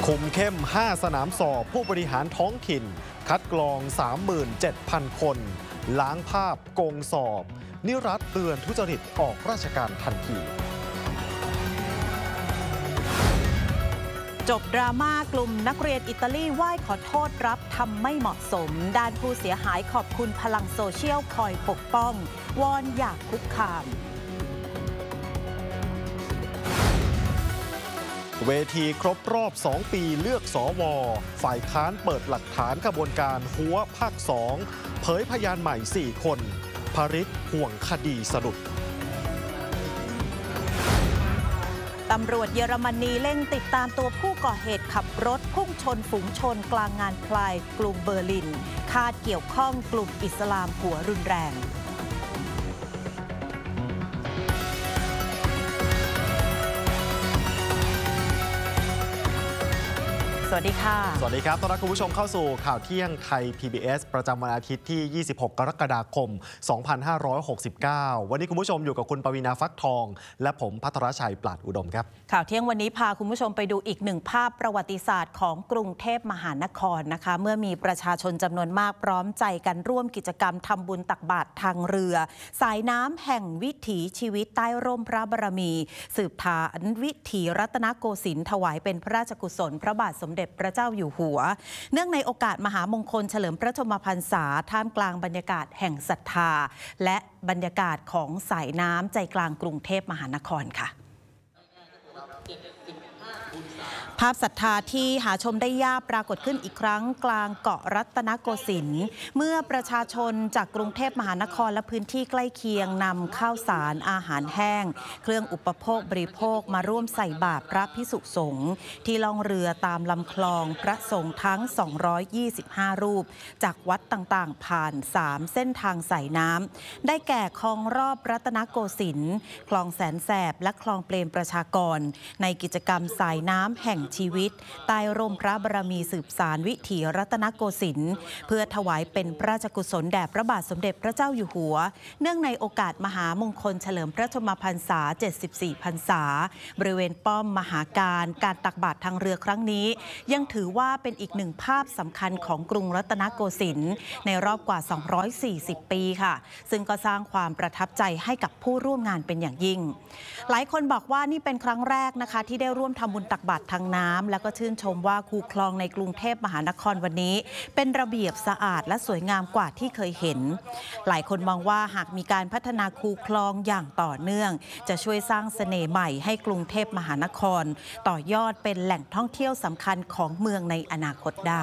คุมเข้ม 5 สนามสอบผู้บริหารท้องถิ่นคัดกรอง 37,000 คนล้างภาพโกงสอบนิรัตน์เตือนทุจริตออกราชการทันทีจบดราม่ากลุ่มนักเรียนอิตาลีไหว้ขอโทษรับทำไม่เหมาะสมด้านผู้เสียหายขอบคุณพลังโซเชียลคอยปกป้องวอนอย่าคุกคามเวทีครบรอบ 2 ปีเลือกสว.ฝ่ายค้านเปิดหลักฐานกระบวนการหัวภาค 2 เผยพยานใหม่ 4 คนภริษห่วงคดีสะดุดตำรวจเยอรมนีเร่งติดตามตัวผู้ก่อเหตุขับรถพุ่งชนฝูงชนกลางงานพลายกรุงเบอร์ลินคาดเกี่ยวข้องกลุ่มอิสลามหัวรุนแรงสวัสดีค่ะสวัสดีครับต้อนรับคุณผู้ชมเข้าสู่ข่าวเที่ยงไทย PBS ประจำวันอาทิตย์ที่ 26 กรกฎาคม 2569 วันนี้คุณผู้ชมอยู่กับคุณปวีณาฟักทองและผมภัทรชัยปราดอุดมครับข่าวเที่ยงวันนี้พาคุณผู้ชมไปดูอีกหนึ่งภาพประวัติศาสตร์ของกรุงเทพมหานครนะคะเมื่อมีประชาชนจำนวนมากพร้อมใจกันร่วมกิจกรรมทำบุญตักบาตรทางเรือสายน้ำแห่งวิถีชีวิตใต้ร่มพระบารมีสืบฐานวิถีรัตนโกสินทร์ถวายเป็นพระราชกุศลพระบาทสมเด็จพระเจ้าอยู่หัวเนื่องในโอกาสมหามงคลเฉลิมพระชนมพรรษาท่ามกลางบรรยากาศแห่งศรัทธาและบรรยากาศของสายน้ำใจกลางกรุงเทพมหานครค่ะภาพศรัทธาที่หาชมได้ยากปรากฏขึ้นอีกครั้งกลางเกาะรัตนโกสินทร์เมื่อประชาชนจากกรุงเทพมหานครและพื้นที่ใกล้เคียงนำข้าวสารอาหารแห้งเครื่องอุปโภคบริโภคมาร่วมใส่บาตรพระภิกษุสงฆ์ที่ล่องเรือตามลำคลองพระสงฆ์ทั้ง225รูปจากวัดต่างๆผ่าน3เส้นทางสายน้ำได้แก่คลองรอบรัตนโกสินทร์คลองแสนแสบและคลองเปรมประชากรในกิจกรรมสายน้ำแห่งชีวิตใต้ร่มพระบารมีสืบสานวิถีรัตนโกสินทร์เพื่อถวายเป็นพระราชกุศลแด่พระบาทสมเด็จพระเจ้าอยู่หัวเนื่องในโอกาสมหามงคลเฉลิมพระชนมพรรษา74พรรษาบริเวณป้อมมหาการตักบาตรทางเรือครั้งนี้ยังถือว่าเป็นอีกหนึ่งภาพสำคัญของกรุงรัตนโกสินทร์ในรอบกว่า240ปีค่ะซึ่งก็สร้างความประทับใจให้กับผู้ร่วมงานเป็นอย่างยิ่งหลายคนบอกว่านี่เป็นครั้งแรกนะคะที่ได้ร่วมทำบุญตักบาตรทางน้ำแล้วก็ชื่นชมว่าคูคลองในกรุงเทพมหานครวันนี้เป็นระเบียบสะอาดและสวยงามกว่าที่เคยเห็นหลายคนมองว่าหากมีการพัฒนาคูคลองอย่างต่อเนื่องจะช่วยสร้างเสน่ห์ใหม่ให้กรุงเทพมหานครต่อยอดเป็นแหล่งท่องเที่ยวสำคัญของเมืองในอนาคตได้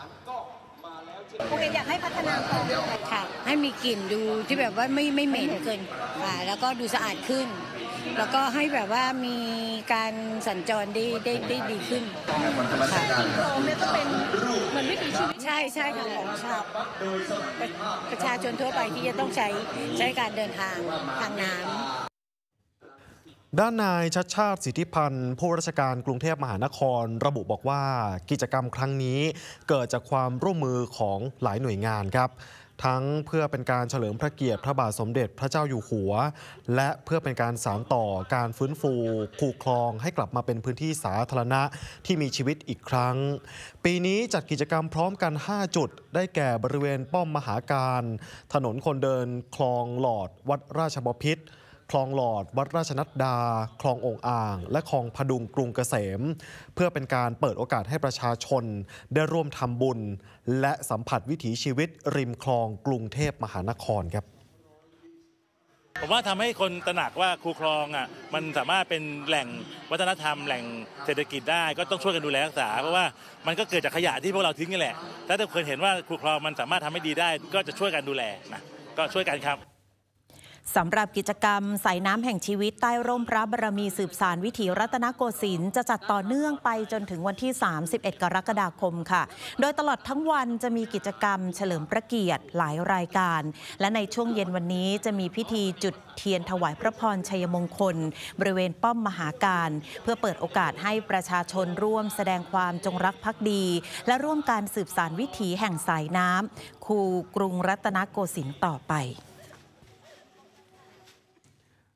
อยากให้พัฒนาคลองค่ะให้มีกลิ่นดูที่แบบว่าไม่เหม็นเกินแล้วก็ดูสะอาดขึ้นแล้วก็ให้แบบว่ามีการสัญจรได้ดีขึ้นค่ะคลองเนี่ยก็เป็นเหมือนวิถีชีวิตใช่ค่ะของชาวประชาชนทั่วไปที่จะต้องใช้การเดินทางทางน้ำด้านนายชัชชาติสิทธิพันธ์ผู้ว่าราชการกรุงเทพมหานครระบุบอกว่ากิจกรรมครั้งนี้เกิดจากความร่วมมือของหลายหน่วยงานครับทั้งเพื่อเป็นการเฉลิมพระเกียรติพระบาทสมเด็จพระเจ้าอยู่หัวและเพื่อเป็นการสานต่อการฟื้นฟูคูคลองให้กลับมาเป็นพื้นที่สาธารณะที่มีชีวิตอีกครั้งปีนี้จัดกิจกรรมพร้อมกัน5จุดได้แก่บริเวณป้อมมหาการถนนคนเดินคลองหลอดวัดราชบพิตรคลองหลอดวัดราชนัดดาคลององอ่างและคลองพดุงกรุงเกษมเพื่อเป็นการเปิดโอกาสให้ประชาชนได้ร่วมทำบุญและสัมผัสวิถีชีวิตริมคลองกรุงเทพมหานครครับผมว่าทำให้คนตระหนักว่าคูคลองมันสามารถเป็นแหล่งวัฒนธรรมแหล่งเศรษฐกิจได้ก็ต้องช่วยกันดูแลรักษาเพราะว่ามันก็เกิดจากขยะที่พวกเราทิ้งนี่แหละถ้าทุกคนเห็นว่าคูคลองมันสามารถทำให้ดีได้ก็จะช่วยกันดูแลนะก็ช่วยกันครับสำหรับกิจกรรมสายน้ำแห่งชีวิตใต้ร่มพระบารมีสืบสานวิถีรัตนโกสินทร์จะจัดต่อเนื่องไปจนถึงวันที่31กรกฎาคมค่ะโดยตลอดทั้งวันจะมีกิจกรรมเฉลิมพระเกียรติหลายรายการและในช่วงเย็นวันนี้จะมีพิธีจุดเทียนถวายพระพรชัยมงคลบริเวณป้อมมหาการเพื่อเปิดโอกาสให้ประชาชนร่วมแสดงความจงรักภักดีและร่วมการสืบสานวิถีแห่งสายน้ำคูกรุงรัตนโกสินทร์ต่อไป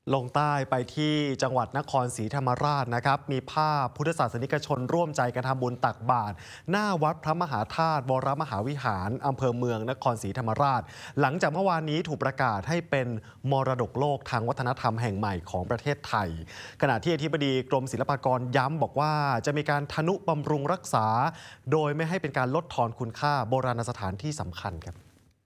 ลงใต้ไปที่จังหวัดนครศรีธรรมราชนะครับมีภาพพุทธศาสนิกชนร่วมใจกันทำบุญตักบาตรหน้าวัดพระมหาธาตุวรมหาวิหารอำเภอเมืองนครศรีธรรมราชหลังจากเมื่อวานนี้ถูกประกาศให้เป็นมรดกโลกทางวัฒนธรรมแห่งใหม่ของประเทศไทยขณะที่อธิบดีกรมศิลปากรย้ำบอกว่าจะมีการทนุบำรุงรักษาโดยไม่ให้เป็นการลดทอนคุณค่าโบราณสถานที่สำคัญครับ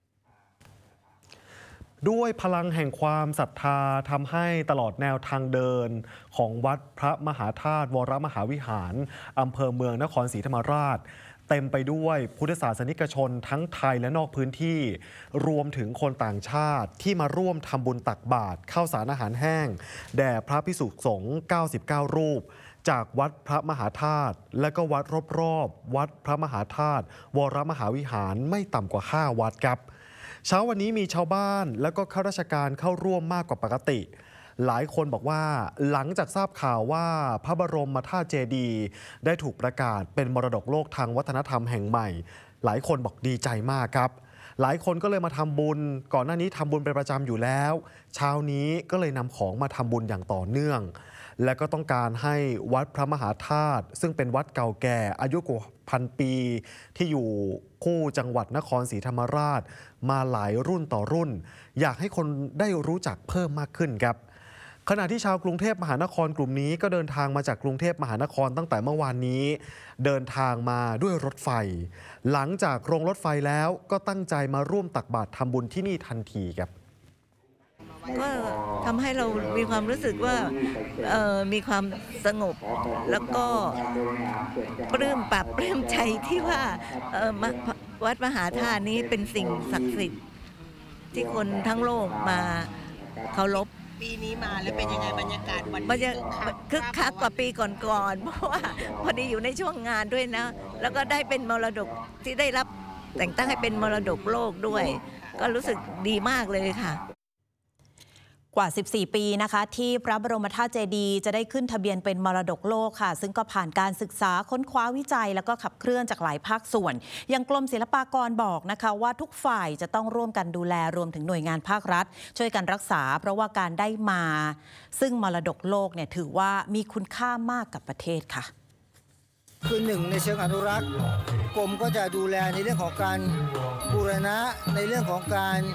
ด้วยพลังแห่งความศรัทธาทำให้ตลอดแนวทางเดินของวัดพระมหาธาตุวรมหาวิหารอำเภอเมืองนครศรีธรรมราชเต็มไปด้วยพุทธศาสนิกชนทั้งไทยและนอกพื้นที่รวมถึงคนต่างชาติที่มาร่วมทำบุญตักบาตรข้าวสารอาหารแห้งแด่พระภิกษุสงฆ์99 รูปจากวัดพระมหาธาตุและก็วัดรอบๆวัดพระมหาธาตุวรมหาวิหารไม่ต่ำกว่า5 วัดครับเช้าวันนี้มีชาวบ้านและก็ข้าราชการเข้าร่วมมากกว่าปกติหลายคนบอกว่าหลังจากทราบข่าวว่าพระบรมธาตุเจดีย์ได้ถูกประกาศเป็นมรดกโลกทางวัฒนธรรมแห่งใหม่หลายคนบอกดีใจมากครับหลายคนก็เลยมาทำบุญก่อนหน้านี้ทำบุญเป็นประจำอยู่แล้วเช้านี้ก็เลยนำของมาทำบุญอย่างต่อเนื่องและก็ต้องการให้วัดพระมหาธาตุซึ่งเป็นวัดเก่าแก่อายุกว่า1,000 ปีที่อยู่คู่จังหวัดนครศรีธรรมราชมาหลายรุ่นต่อรุ่นอยากให้คนได้รู้จักเพิ่มมากขึ้นครับขณะที่ชาวกรุงเทพมหานครกลุ่มนี้ก็เดินทางมาจากกรุงเทพมหานครตั้งแต่เมื่อวานนี้เดินทางมาด้วยรถไฟหลังจากลงรถไฟแล้วก็ตั้งใจมาร่วมตักบาตรทำบุญที่นี่ทันทีครับก็ทำให้เรามีความรู้สึกว่ามีความสงบแล้วก็ปลื้มใจที่ว่าวัดมหาธาตุนี้เป็นสิ่งศักดิ์สิทธิ์ที่คนทั้งโลกมาเคารพปีนี้มาแล้วเป็นยังไงบรรยากาศวันนี้คึกคักกว่าปีก่อนๆเพราะว่าพอดีอยู่ในช่วงงานด้วยนะแล้วก็ได้เป็นมรดกที่ได้รับแต่งตั้งให้เป็นมรดกโลกด้วยก็รู้สึกดีมากเลยค่ะกว่า14 ปีนะคะที่พระบรมธาตุเจดีย์จะได้ขึ้นทะเบียนเป็นมรดกโลกค่ะซึ่งก็ผ่านการศึกษาค้นคว้าวิจัยแล้วก็ขับเคลื่อนจากหลายภาคส่วนอย่างกรมศิลปากรบอกนะคะว่าทุกฝ่ายจะต้องร่วมกันดูแลรวมถึงหน่วยงานภาครัฐช่วยกันรักษาเพราะว่าการได้มาซึ่งมรดกโลกเนี่ยถือว่ามีคุณค่ามากกับประเทศค่ะคือหนึ่งในเชิงอนุรักษ์กรมก็จะดูแลในเรื่องของการบูรณะในเรื่องของการ